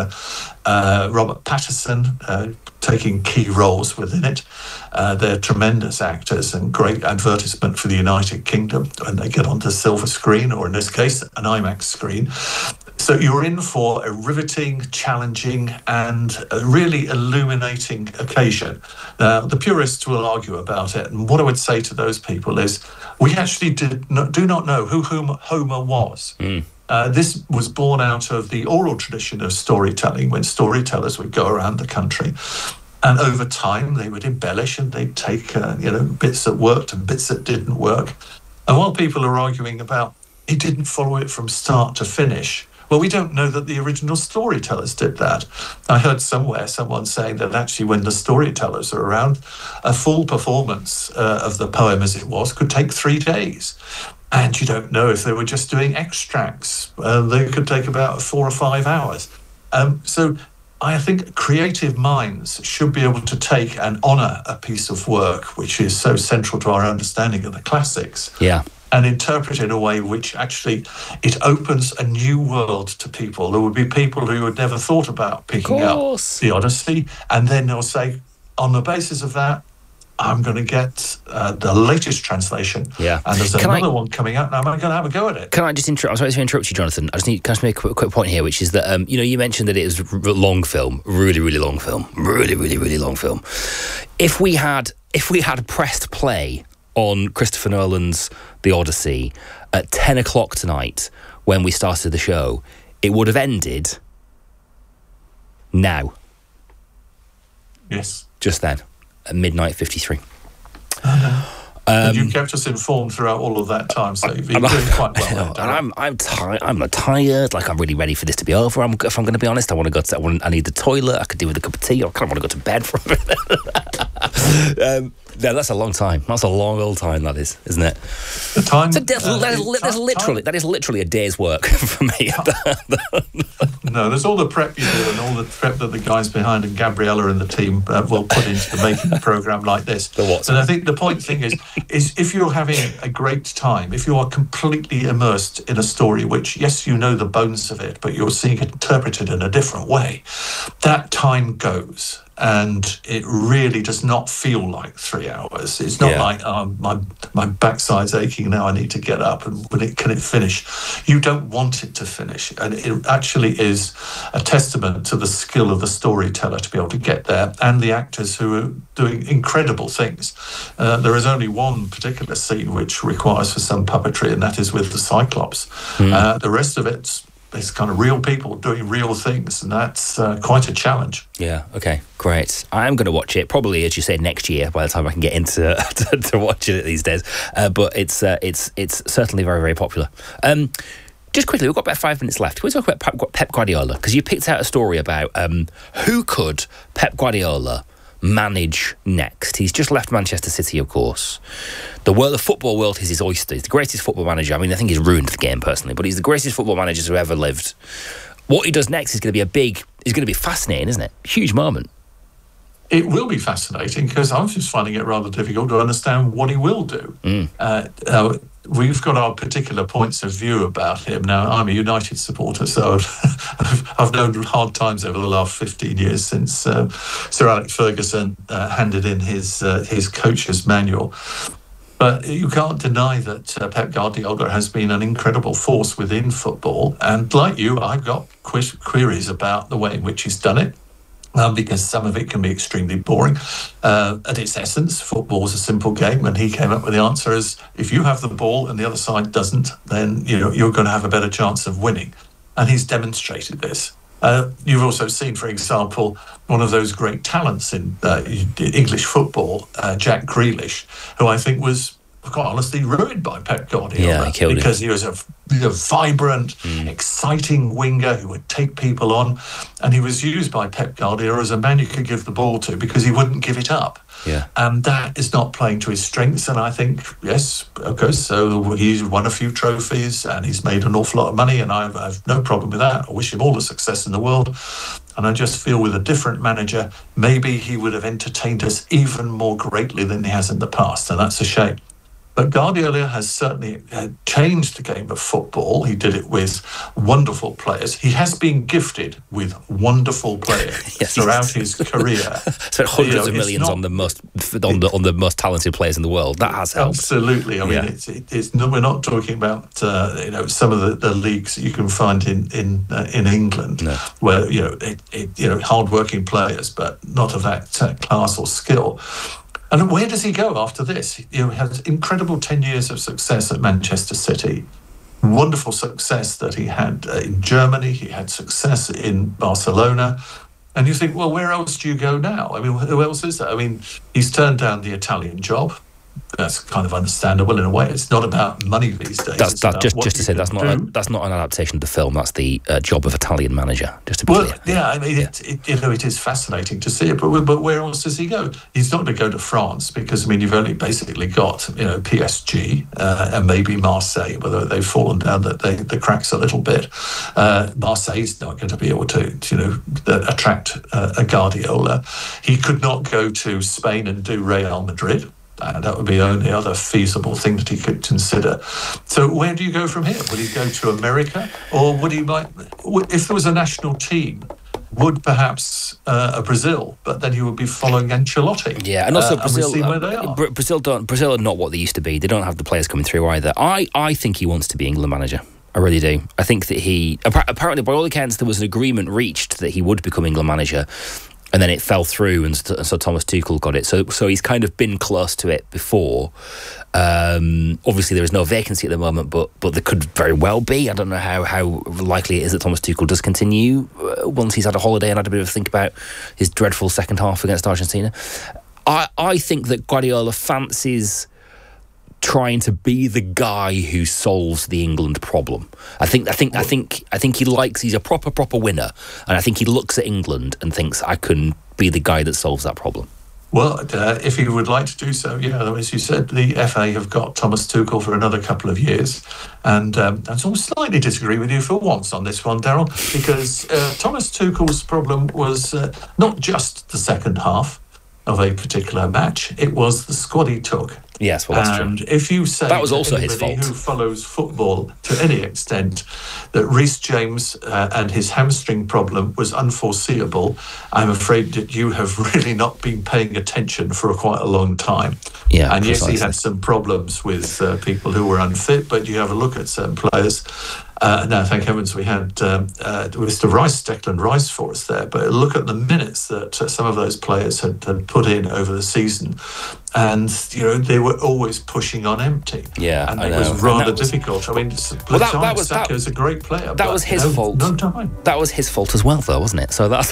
Robert Pattinson taking key roles within it. They're tremendous actors and great advertisement for the United Kingdom when they get onto silver screen, or in this case, an IMAX screen. So you're in for a riveting, challenging, and a really illuminating occasion. The purists will argue about it, and what I would say to those people is, we actually do not know who Homer was. This was born out of the oral tradition of storytelling, when storytellers would go around the country. And over time, they would embellish and they'd take bits that worked and bits that didn't work. And while people are arguing about he didn't follow it from start to finish, well, we don't know that the original storytellers did that. I heard somewhere someone saying that actually when the storytellers are around, a full performance of the poem as it was could take 3 days. And you don't know if they were just doing extracts. They could take about 4 or 5 hours. So I think creative minds should be able to take and honour a piece of work which is so central to our understanding of the classics. Yeah. And interpret it in a way which actually it opens a new world to people. There would be people who had never thought about picking up the Odyssey, and then they'll say, on the basis of that, I'm going to get the latest translation. Yeah. And there's another one coming out, and I'm going to have a go at it. Can I just interrupt? I'm sorry to interrupt you, Jonathan. I just need to make a quick point here, which is that, you mentioned that it was a long film, really, really long film, really, really, really long film. If we had pressed play on Christopher Nolan's The Odyssey at 10 o'clock tonight when we started the show, it would have ended now. Yes. Just then, at midnight 53. And you kept us informed throughout all of that time, so you've been doing quite well. And I'm tired. I'm not tired. Like, I'm really ready for this to be over. If I'm going to be honest, I want to go to. I need the toilet. I could do with a cup of tea. I kind of want to go to bed for a minute. Yeah, that's a long time. That's a long old time, that is, isn't it? The time. So that is literally a day's work for me. No, there's all the prep you do and all the prep that the guys behind and Gabriella and the team will put into making a programme like this. And I think the point thing is if you're having a great time, if you are completely immersed in a story, which, yes, you know the bones of it, but you're seeing it interpreted in a different way, that time goes. And it really does not feel like 3 hours. It's not like my backside's aching now. I need to get up and can it finish? You don't want it to finish, and it actually is a testament to the skill of the storyteller to be able to get there, and the actors who are doing incredible things. There is only one particular scene which requires for some puppetry, and that is with the Cyclops. The rest of it's kind of real people doing real things, and that's quite a challenge. Yeah, okay, great. I'm going to watch it, probably, as you say, next year, by the time I can get into to watching it these days. But it's certainly very, very popular. Just quickly, we've got about 5 minutes left. Can we talk about Pep Guardiola? Because you picked out a story about who could Pep Guardiola manage next. He's just left Manchester City, of course. The football world is his oyster. He's the greatest football manager. I mean, I think he's ruined the game personally, but he's the greatest football manager who ever lived. What he does next is going to be fascinating, isn't it? Huge moment. It will be fascinating because I'm just finding it rather difficult to understand what he will do. We've got our particular points of view about him. Now, I'm a United supporter, so I've known hard times over the last 15 years since Sir Alex Ferguson handed in his coach's manual. But you can't deny that Pep Guardiola has been an incredible force within football. And like you, I've got queries about the way in which he's done it. Because some of it can be extremely boring. At its essence, football is a simple game, and he came up with the answer as, if you have the ball and the other side doesn't, then you're going to have a better chance of winning. And he's demonstrated this. You've also seen, for example, one of those great talents in English football, Jack Grealish, who I think was, quite honestly, ruined by Pep Guardiola. Yeah, he killed him. Because he was a vibrant, exciting winger who would take people on, and he was used by Pep Guardiola as a man you could give the ball to because he wouldn't give it up. Yeah. And that is not playing to his strengths, and I think, yes, okay, so he's won a few trophies and he's made an awful lot of money, and I've no problem with that. I wish him all the success in the world. And I just feel with a different manager, maybe he would have entertained us even more greatly than he has in the past, and that's a shame. But Guardiola has certainly changed the game of football. He did it with wonderful players. He has been gifted with wonderful players throughout his career. Spent hundreds of millions on the most talented players in the world. That has helped. Absolutely. I mean, we're not talking about some of the leagues that you can find in England, where hard-working players, but not of that class or skill. And where does he go after this? He has incredible 10 years of success at Manchester City, wonderful success that he had in Germany, he had success in Barcelona. And you think, well, where else do you go now? I mean, who else is there? I mean, he's turned down the Italian job. That's kind of understandable in a way. It's not about money these days. Just to say, that's not an adaptation of the film. That's the job of Italian manager. Just to be clear. Yeah, I mean, it is fascinating to see it. But where else does he go? He's not going to go to France because, I mean, you've only basically got PSG and maybe Marseille, whether they've fallen down the cracks a little bit. Marseille's not going to be able to attract a Guardiola. He could not go to Spain and do Real Madrid. That would be the only other feasible thing that he could consider. So where do you go from here? Would he go to America? Or would he if there was a national team, would perhaps Brazil, but then he would be following Ancelotti. Yeah, and also Brazil, and we'll see where they are. Brazil are not what they used to be. They don't have the players coming through either. I think he wants to be England manager. I really do. I think that he... Apparently, by all accounts, there was an agreement reached that he would become England manager. And then it fell through, and so Thomas Tuchel got it. So he's kind of been close to it before. Obviously, there is no vacancy at the moment, but there could very well be. I don't know how likely it is that Thomas Tuchel does continue once he's had a holiday and had a bit of a think about his dreadful second half against Argentina. I think that Guardiola fancies trying to be the guy who solves the England problem. I think he likes. He's a proper winner, and I think he looks at England and thinks, I can be the guy that solves that problem. Well, if he would like to do so, yeah, as you said, the FA have got Thomas Tuchel for another couple of years. And I slightly disagree with you for once on this one, Daryl, because Thomas Tuchel's problem was not just the second half of a particular match, it was the squad he took. Yes, well, that's true. And if you say that was also his fault. Who follows football to any extent that Reece James and his hamstring problem was unforeseeable, I'm afraid that you have really not been paying attention for quite a long time. Yeah, and precisely. yes, he had some problems with people who were unfit, but you have a look at certain players. Now, thank heavens we had Mr. Rice, Declan Rice, for us there. But look at the minutes that some of those players had put in over the season, and they were always pushing on empty. Yeah, and I it know. was rather difficult. I mean, Saka's a great player. That was his fault. No time. That was his fault as well, though, wasn't it? So that's